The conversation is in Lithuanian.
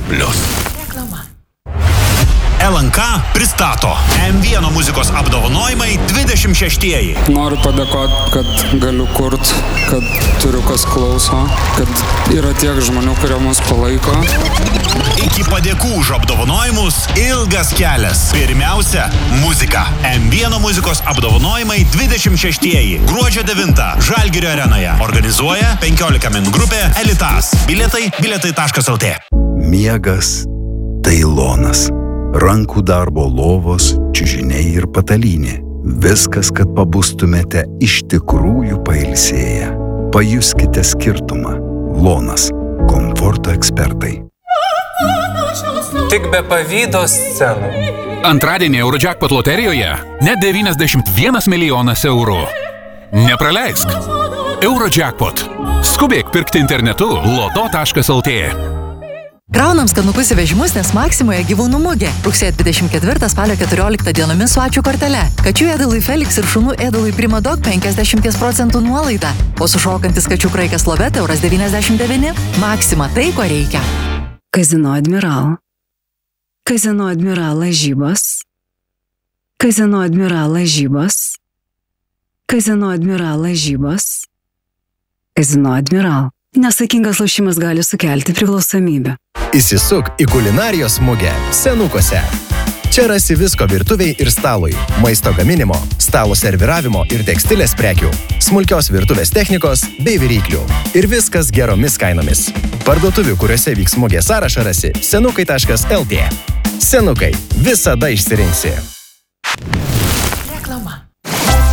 Reklama. LNK pristato M1 muzikos apdovanojimai 26-ieji. Noriu padėkoti, kad galiu kurt, kad turiu kas klauso, kad yra tiek žmonių, kurie mus palaiko. Iki padėkų už apdovanojimus ilgas kelias. Pirmiausia, muzika. M1 muzikos apdovanojimai 26-ieji. Gruodžio 9 Žalgirio arenoje. Organizuoja 15 min grupė Elitas. Bilietai.lt. Miegas tai lonas. Rankų darbo lovos, čiužiniai ir patalynė. Viskas, kad pabustumėte iš tikrųjų pailsėję. Pajuskite skirtumą. Lonas. Komforto ekspertai. Tik be pavydo scenų. Antradienį Eurojackpot loterijoje net 91 milijonas eurų. Nepraleisk. Eurojackpot. Skubėk pirkti internetu loto.lt. Kraunam skanukus į vežimus, nes Maksimoje gyvūnų mugė. Rugsėjo 24 spalio 14 dienomis su ačiū kortele. Kačių ėdalui Felix ir šunų ėdalui Primadog 50% nuolaida. O sušokantis kačių kraikas Loveta €99. Maksima tai, ko reikia. Kazino Admiral. Kazino Admiral lažybos. Kazino Admiral lažybos. Kazino Admiral lažybos. Kazino Admiral. Nesaikingas lošimas gali sukelti priklausomybę. Įsisuk į kulinarijos mugę Senukose. Čia rasi visko virtuviai ir stalui, maisto gaminimo, stalo serviravimo ir tekstilės prekių, smulkios virtuvės technikos bei viryklių. Ir viskas geromis kainomis. Parduotuvių, kuriuose vyks mugė sąrašą rasi senukai.lt. Senukai. Visada išsirinksi.